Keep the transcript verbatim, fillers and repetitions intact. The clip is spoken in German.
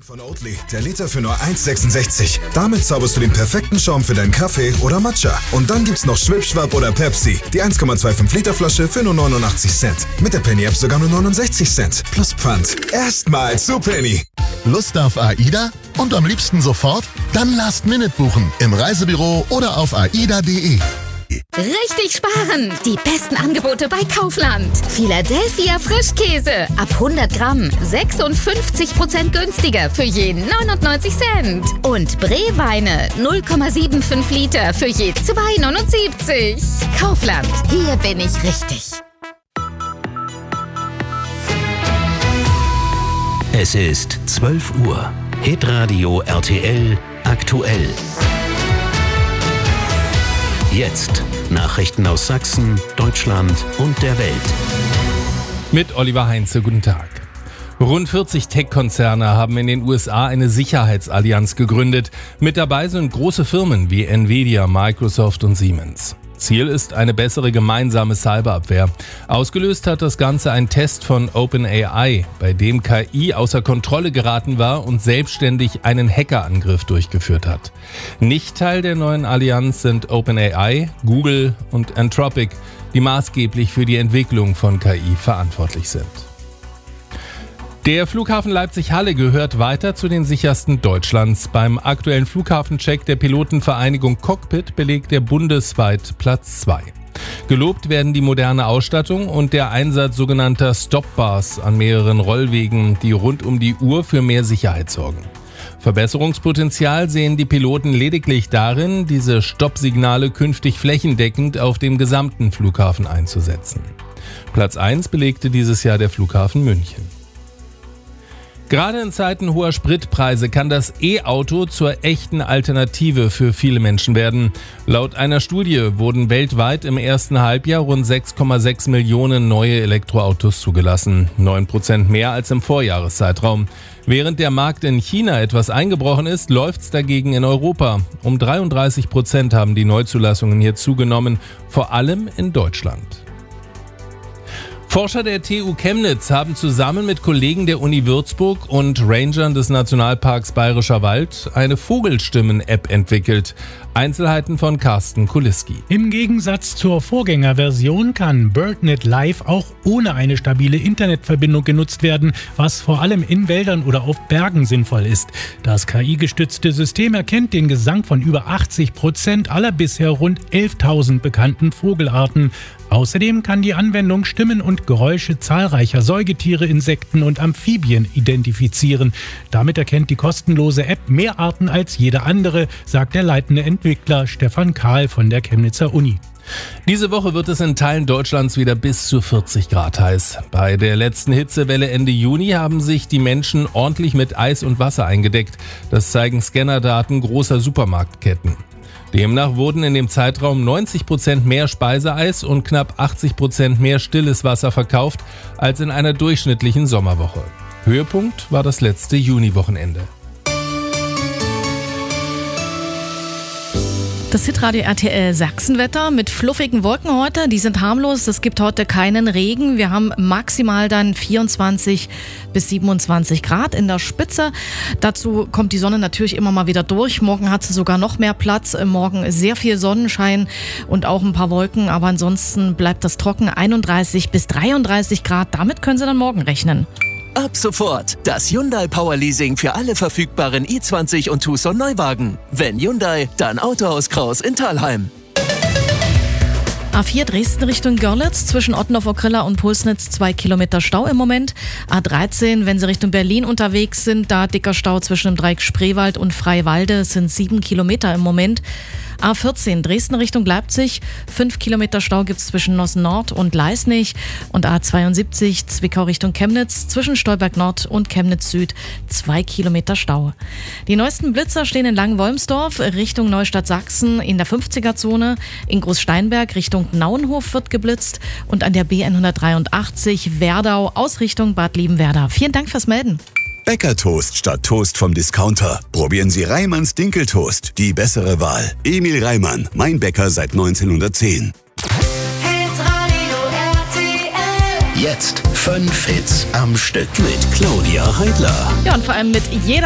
Von Oatly, der Liter für nur eins Komma sechsundsechzig. Damit zauberst du den perfekten Schaum für deinen Kaffee oder Matcha. Und dann gibt's noch Schwipschwap oder Pepsi, die eins Komma fünfundzwanzig Liter Flasche für nur neunundachtzig Cent. Mit der Penny App sogar nur neunundsechzig Cent. Plus Pfand. Erstmal zu Penny. Lust auf AIDA? Und am liebsten sofort? Dann Last Minute buchen. Im Reisebüro oder auf aida punkt de. Richtig sparen! Die besten Angebote bei Kaufland. Philadelphia Frischkäse. Ab hundert Gramm. sechsundfünfzig Prozent günstiger für je neunundneunzig Cent. Und Bree-Weine. null Komma fünfundsiebzig Liter für je zwei Komma neunundsiebzig. Kaufland. Hier bin ich richtig. Es ist zwölf Uhr. Hitradio R T L aktuell. Jetzt Nachrichten aus Sachsen, Deutschland und der Welt. Mit Oliver Heinze, guten Tag. Rund vierzig Tech-Konzerne haben in den U S A eine Sicherheitsallianz gegründet. Mit dabei sind große Firmen wie Nvidia, Microsoft und Siemens. Ziel ist eine bessere gemeinsame Cyberabwehr. Ausgelöst hat das Ganze ein Test von OpenAI, bei dem K I außer Kontrolle geraten war und selbstständig einen Hackerangriff durchgeführt hat. Nicht Teil der neuen Allianz sind OpenAI, Google und Anthropic, die maßgeblich für die Entwicklung von K I verantwortlich sind. Der Flughafen Leipzig-Halle gehört weiter zu den sichersten Deutschlands. Beim aktuellen Flughafencheck der Pilotenvereinigung Cockpit belegt er bundesweit Platz zwei. Gelobt werden die moderne Ausstattung und der Einsatz sogenannter Stop-Bars an mehreren Rollwegen, die rund um die Uhr für mehr Sicherheit sorgen. Verbesserungspotenzial sehen die Piloten lediglich darin, diese Stoppsignale künftig flächendeckend auf dem gesamten Flughafen einzusetzen. Platz eins belegte dieses Jahr der Flughafen München. Gerade in Zeiten hoher Spritpreise kann das E-Auto zur echten Alternative für viele Menschen werden. Laut einer Studie wurden weltweit im ersten Halbjahr rund sechs Komma sechs Millionen neue Elektroautos zugelassen, neun Prozent mehr als im Vorjahreszeitraum. Während der Markt in China etwas eingebrochen ist, läuft's dagegen in Europa. Um dreiunddreißig Prozent haben die Neuzulassungen hier zugenommen, vor allem in Deutschland. Forscher der T U Chemnitz haben zusammen mit Kollegen der Uni Würzburg und Rangern des Nationalparks Bayerischer Wald eine Vogelstimmen-App entwickelt. Einzelheiten von Carsten Kuliski. Im Gegensatz zur Vorgängerversion kann BirdNet Live auch ohne eine stabile Internetverbindung genutzt werden, was vor allem in Wäldern oder auf Bergen sinnvoll ist. Das K I-gestützte System erkennt den Gesang von über achtzig Prozent aller bisher rund elftausend bekannten Vogelarten. Außerdem kann die Anwendung Stimmen und Geräusche zahlreicher Säugetiere, Insekten und Amphibien identifizieren. Damit erkennt die kostenlose App mehr Arten als jede andere, sagt der leitende Entwickler Stefan Kahl von der Chemnitzer Uni. Diese Woche wird es in Teilen Deutschlands wieder bis zu vierzig Grad heiß. Bei der letzten Hitzewelle Ende Juni haben sich die Menschen ordentlich mit Eis und Wasser eingedeckt. Das zeigen Scannerdaten großer Supermarktketten. Demnach wurden in dem Zeitraum neunzig Prozent mehr Speiseeis und knapp achtzig Prozent mehr stilles Wasser verkauft als in einer durchschnittlichen Sommerwoche. Höhepunkt war das letzte Juniwochenende. Das Hitradio R T L Sachsenwetter mit fluffigen Wolken heute. Die sind harmlos. Es gibt heute keinen Regen. Wir haben maximal dann vierundzwanzig bis siebenundzwanzig Grad in der Spitze. Dazu kommt die Sonne natürlich immer mal wieder durch. Morgen hat sie sogar noch mehr Platz. Morgen sehr viel Sonnenschein und auch ein paar Wolken. Aber ansonsten bleibt das trocken. einunddreißig bis dreiunddreißig Grad. Damit können Sie dann morgen rechnen. Ab sofort das Hyundai Power Leasing für alle verfügbaren i zwanzig und Tucson Neuwagen. Wenn Hyundai, dann Autohaus Kraus in Thalheim. A vier Dresden Richtung Görlitz, zwischen Ottenhof-Okrilla und Pulsnitz zwei Kilometer Stau im Moment. A dreizehn, wenn Sie Richtung Berlin unterwegs sind, da dicker Stau zwischen dem Dreieck Spreewald und Freiwalde, es sind sieben Kilometer im Moment. A vierzehn Dresden Richtung Leipzig, fünf Kilometer Stau gibt es zwischen Nossen Nord und Leisnig. Und A zweiundsiebzig Zwickau Richtung Chemnitz, zwischen Stolberg Nord und Chemnitz Süd, zwei Kilometer Stau. Die neuesten Blitzer stehen in Langenwolmsdorf Richtung Neustadt Sachsen in der fünfziger-Zone. In Großsteinberg Richtung Nauenhof wird geblitzt und an der B hundertdreiundachtzig Werdau aus Richtung Bad Liebenwerda. Vielen Dank fürs Melden. Bäckertoast statt Toast vom Discounter. Probieren Sie Reimanns Dinkeltoast, die bessere Wahl. Emil Reimann, mein Bäcker seit neunzehnhundertzehn. Jetzt fünf Hits am Stück mit Claudia Heidler. Ja, und vor allem mit jeder